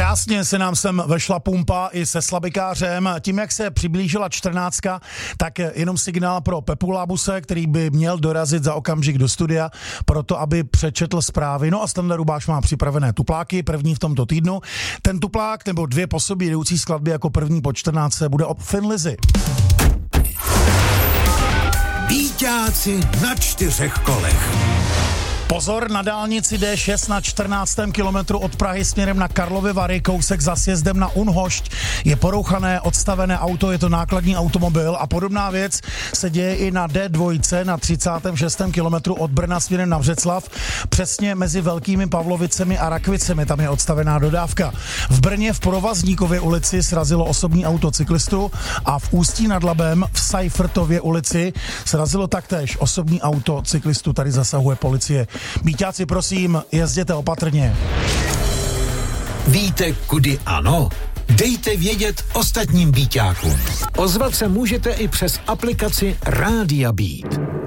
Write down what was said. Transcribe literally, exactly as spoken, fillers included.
Krásně se nám sem vešla pumpa i se slabikářem. Tím, jak se přiblížila čtrnáctka, tak jenom signál pro Pepu Lábuse, který by měl dorazit za okamžik do studia, proto aby přečetl zprávy. No a Standa Rubáš má připravené tupláky, první v tomto týdnu. Ten tuplák nebo dvě po sobě jdoucí skladby jako první po čtrnáctce bude od Thin Lizzy. Býťáci na čtyřech kolech. Pozor, na dálnici D šest na čtrnáctém kilometru od Prahy směrem na Karlovy Vary, kousek za sjezdem na Unhošť, je porouchané, odstavené auto, je to nákladní automobil a podobná věc se děje i na D dva na třicátém šestém kilometru od Brna směrem na Břeclav, přesně mezi Velkými Pavlovicemi a Rakvicemi, tam je odstavená dodávka. V Brně v Provazníkově ulici srazilo osobní auto cyklistu a v Ústí nad Labem v Seifertově ulici srazilo taktéž osobní auto cyklistu, tady zasahuje policie. Býťáci, prosím, jezděte opatrně. Víte, kudy ano? Dejte vědět ostatním býťákům. Ozvat se můžete i přes aplikaci Rádia Beat.